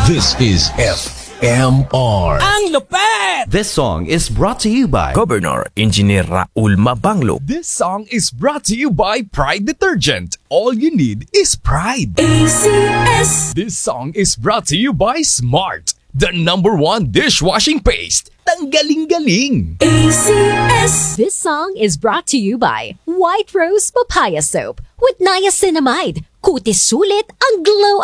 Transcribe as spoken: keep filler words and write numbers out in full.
This is F M R. Ang lupet! This song is brought to you by Governor Engineer Raul Mabanglo. This song is brought to you by Pride Detergent. All you need is pride. A C S. This song is brought to you by Smart, the number one dishwashing paste. Tanggaling-galing. A C S. This song is brought to you by White Rose Papaya Soap with niacinamide. Kutis sulit ang glow